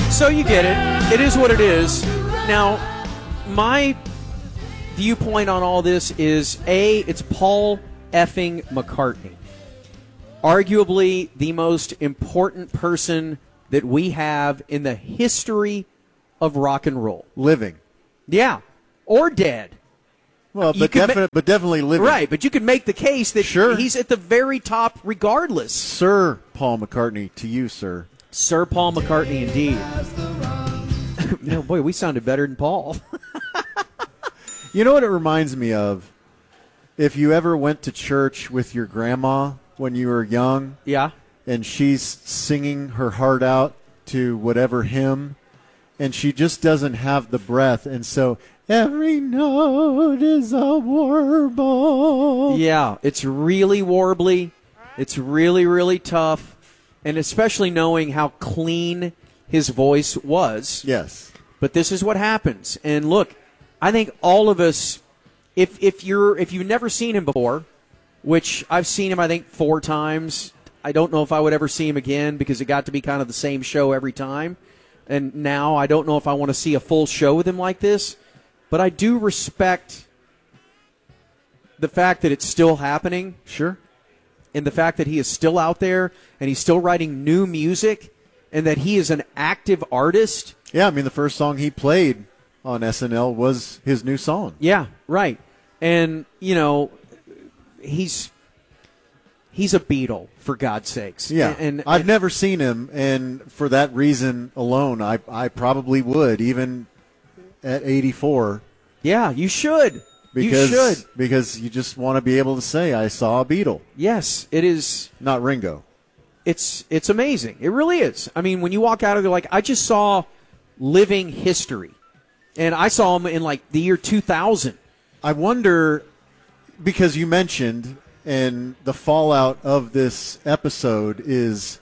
So you get it. It is what it is. Now, my viewpoint on all this is, it's Paul effing McCartney. Arguably the most important person that we have in the history of rock and roll. Living. Yeah. Or dead. Well, but definitely living. Right, but you could make the case that he's at the very top regardless. Sir Paul McCartney, to you, sir. Sir Paul McCartney, indeed. Boy, we sounded better than Paul. You know what it reminds me of? If you ever went to church with your grandma when you were young. Yeah. And she's singing her heart out to whatever hymn, and she just doesn't have the breath, and so every note is a warble. Yeah, it's really warbly. It's really, really tough, and especially knowing how clean his voice was. Yes. But this is what happens. And look, I think all of us, if you've never seen him before, which I've seen him I think 4 times. I don't know if I would ever see him again because it got to be kind of the same show every time. And now I don't know if I want to see a full show with him like this. But I do respect the fact that it's still happening. Sure. And the fact that he is still out there and he's still writing new music and that he is an active artist. Yeah, I mean, the first song he played on SNL was his new song. Yeah, right. And, you know, he's a Beatle, for God's sakes. Yeah, and I've never seen him, and for that reason alone, I probably would, even at 84. Yeah, you should. Because, you should. Because you just want to be able to say, I saw a Beatle. Yes, it is. Not Ringo. It's amazing. It really is. I mean, when you walk out of there, like, I just saw living history. And I saw him in, like, the year 2000. I wonder, because you mentioned, and the fallout of this episode is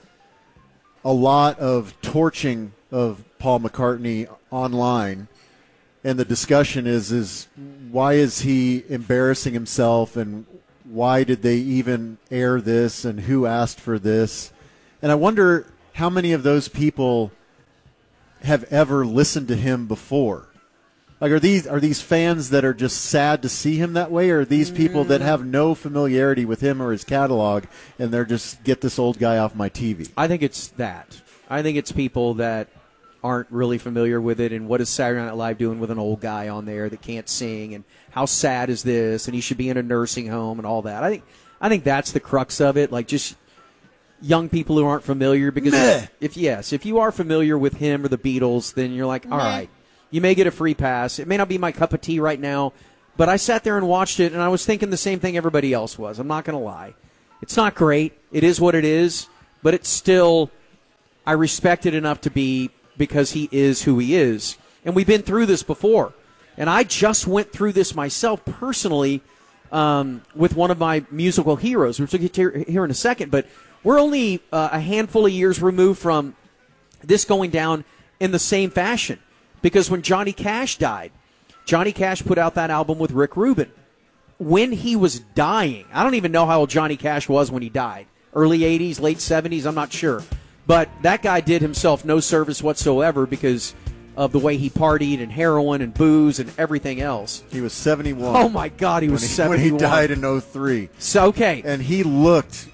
a lot of torching of Paul McCartney online. And the discussion is why is he embarrassing himself, and why did they even air this, and who asked for this? And I wonder how many of those people have ever listened to him before. Like, are these fans that are just sad to see him that way, or are these people that have no familiarity with him or his catalog, and they're just, get this old guy off my TV? I think it's that. I think it's people that aren't really familiar with it, and what is Saturday Night Live doing with an old guy on there that can't sing, and how sad is this, and he should be in a nursing home and all that. I think that's the crux of it, like just young people who aren't familiar, because if you are familiar with him or the Beatles, then you're like, all right. You may get a free pass. It may not be my cup of tea right now, but I sat there and watched it, and I was thinking the same thing everybody else was. I'm not going to lie. It's not great. It is what it is, but it's still, I respect it enough to be, because he is who he is. And we've been through this before. And I just went through this myself personally with one of my musical heroes, which we'll get to here in a second. But we're only a handful of years removed from this going down in the same fashion. Because when Johnny Cash died, Johnny Cash put out that album with Rick Rubin. When he was dying, I don't even know how old Johnny Cash was when he died. Early 80s, late 70s, I'm not sure. But that guy did himself no service whatsoever because of the way he partied and heroin and booze and everything else. He was 71. Oh, my God, he was 71. When he died in 03. So, okay. And he looked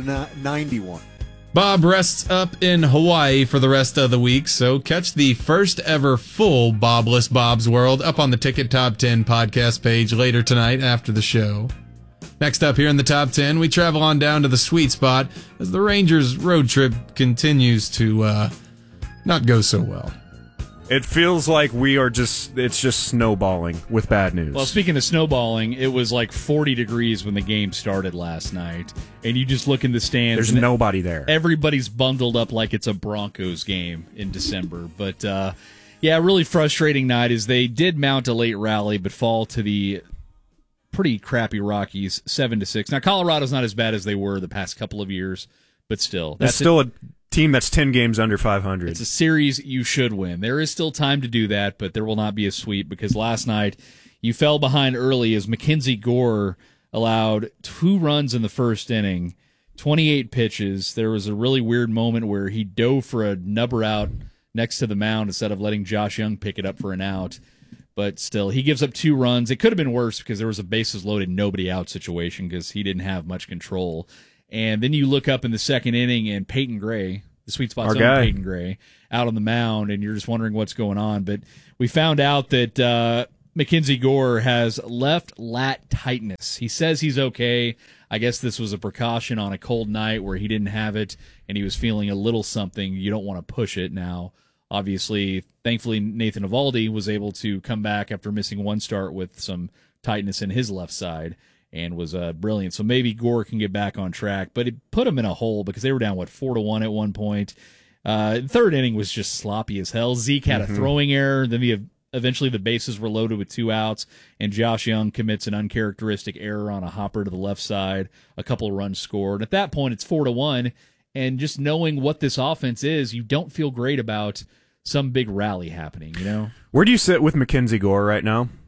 91. Bob rests up in Hawaii for the rest of the week, so catch the first ever full Bobless Bob's World up on the Ticket Top 10 podcast page later tonight after the show. Next up here in the Top 10, we travel on down to the sweet spot as the Rangers' road trip continues to not go so well. It feels like it's just snowballing with bad news. Well, speaking of snowballing, it was like 40 degrees when the game started last night, and you just look in the stands. There's nobody there. Everybody's bundled up like it's a Broncos game in December. But, yeah, really frustrating night as they did mount a late rally but fall to the pretty crappy Rockies 7-6. Now, Colorado's not as bad as they were the past couple of years, but still. That's still a team that's 10 games under 500. It's a series you should win. There is still time to do that, but there will not be a sweep because last night you fell behind early as Mackenzie Gore allowed 2 runs in the first inning, 28 pitches. There was a really weird moment where he dove for a number out next to the mound instead of letting Josh Young pick it up for an out. But still, he gives up 2 runs. It could have been worse because there was a bases loaded, nobody out situation because he didn't have much control. And then you look up in the second inning and Peyton Gray, the Sweet Spot's own Peyton Gray, out on the mound, and you're just wondering what's going on. But we found out that Mackenzie Gore has left lat tightness. He says he's okay. I guess this was a precaution on a cold night where he didn't have it and he was feeling a little something. You don't want to push it now. Obviously, thankfully, Nathan Eovaldi was able to come back after missing 1 start with some tightness in his left side and was brilliant. So maybe Gore can get back on track, but it put him in a hole because they were down, 4-1 at one point. Third inning was just sloppy as hell. Zeke had a throwing error. Then eventually the bases were loaded with 2 outs, and Josh Young commits an uncharacteristic error on a hopper to the left side. A couple of runs scored. At that point, it's 4-1. And just knowing what this offense is, you don't feel great about some big rally happening, you know? Where do you sit with Mackenzie Gore right now?